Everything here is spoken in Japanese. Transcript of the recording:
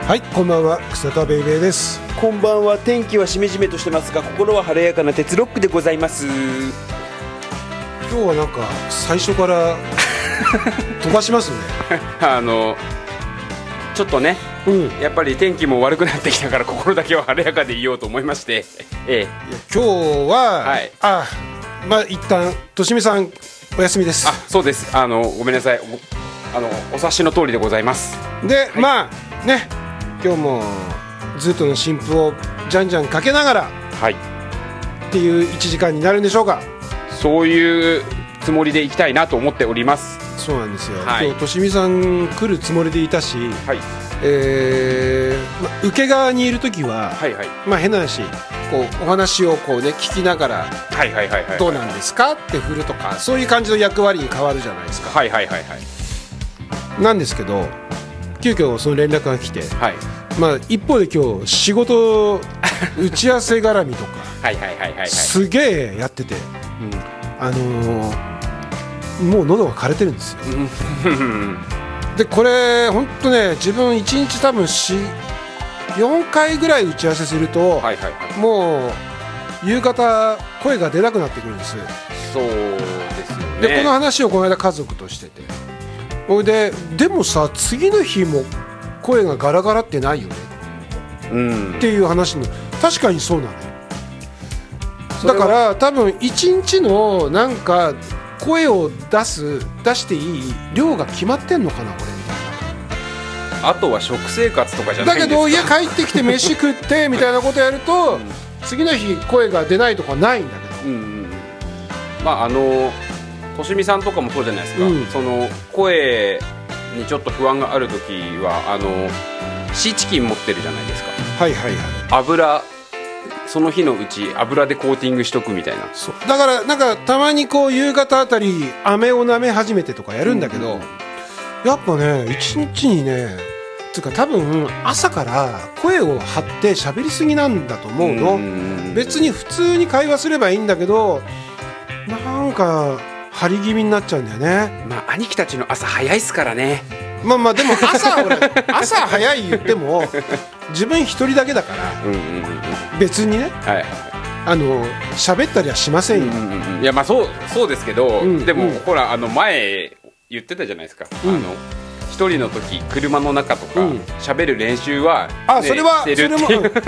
はい、こんばんは、草田ベイベーです。 こんばんは。天気はしめじめとしてますが、心は晴れやかな鉄ロックでございます。 今日はなんか最初から飛ばしますねちょっとね、やっぱり天気も悪くなってきたから心だけは晴れやかでいようと思いまして、 今日は、はい、一旦としみさんお休みです。 そうです。ごめんなさい。お察しの通りでございます。 で、はい、ね、今日もずっとの新譜をじゃんじゃんかけながら、はい、っていう1時間になるんでしょうか。 そういうつもりでいきたいなと思っております。 そうなんですよ、 はい、 今日としみさん来るつもりでいたし、はい、受け側にいるときは、はいはい、変な話、こうお話をこう、ね、聞きながら、どうなんですかって振るとか、そういう感じの役割に変わるじゃないですか。なんですけど、急遽その連絡が来て、はい、一方で今日仕事打ち合わせ絡みとかすげえやってて、もう喉が枯れてるんですよで、これ本当ね、自分1日多分4回ぐらい打ち合わせすると、もう夕方声が出なくなってくるんです。 そうですよね。 で、この話をこの間家族としてて、でもさ、次の日も声がガラガラってないよね、っていう話の、確かにそうなのよ。だから多分1日のなんか声を出していい量が決まってんのかな、これみたいな。 あとは食生活とかじゃないんですか。 だけど家帰ってきて飯食ってみたいなことやると、次の日声が出ないとかないんだけど、としみさんとかもそうじゃないですか、その声にちょっと不安があるときはシーチキン持ってるじゃないですか。油、その日のうち油でコーティングしとくみたいな。そうだから、なんかたまにこう夕方あたり飴を舐め始めてとかやるんだけど、やっぱね、一日にね、つうか多分朝から声を張って喋りすぎなんだと思うの。別に普通に会話すればいいんだけど、なんか張り気味になっちゃうんだよね。 兄貴たちの朝早いっすからね。 でも朝早い言っても自分一人だけだから、別にね、喋ったりはしませんよ。 いや、そうですけど、でもほら、前言ってたじゃないですか、一人の時車の中とか喋る練習は、 それは